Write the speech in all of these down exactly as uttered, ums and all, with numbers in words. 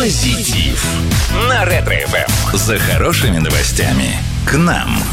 Позитив на Ретро-эф эм. За хорошими новостями к нам.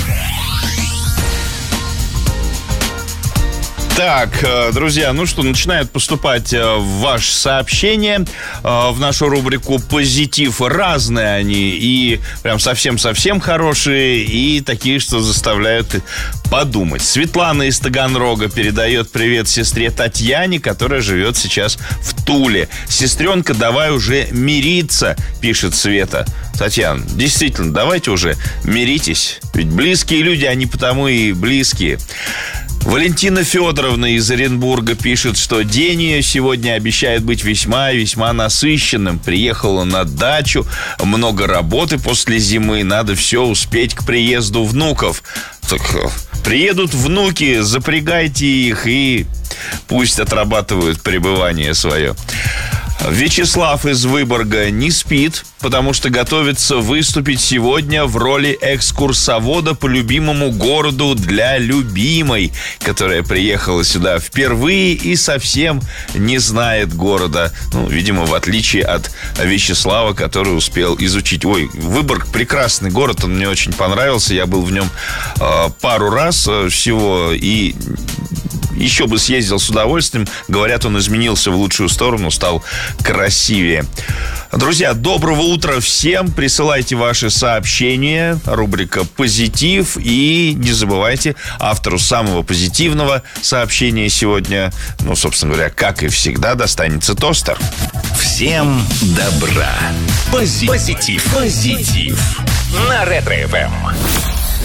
Так, друзья, ну что, начинают поступать ваши сообщения в нашу рубрику «Позитив». Разные они, и прям совсем-совсем хорошие, и такие, что заставляют подумать. Светлана из Таганрога передает привет сестре Татьяне, которая живет сейчас в Туле. «Сестренка, давай уже мириться», пишет Света. Татьяна, действительно, давайте уже миритесь. Ведь близкие люди, они потому и близкие. Валентина Федоровна из Оренбурга пишет, что день ее сегодня обещает быть весьма-весьма насыщенным. Приехала на дачу, много работы после зимы, надо все успеть к приезду внуков. Так, приедут внуки, запрягайте их и пусть отрабатывают пребывание свое. Вячеслав из Выборга не спит, потому что готовится выступить сегодня в роли экскурсовода по любимому городу для любимой, которая приехала сюда впервые и совсем не знает города. Ну, видимо, в отличие от Вячеслава, который успел изучить. Ой, Выборг прекрасный город, он мне очень понравился. Я был в нем э, пару раз всего и... еще бы съездил с удовольствием. Говорят, он изменился в лучшую сторону, стал красивее. Друзья, доброго утра всем. Присылайте ваши сообщения. Рубрика «Позитив». И не забывайте, автору самого позитивного сообщения сегодня, ну, собственно говоря, как и всегда, достанется тостер. Всем добра. Позитив. Позитив. Позитив. На Ретро-эф эм.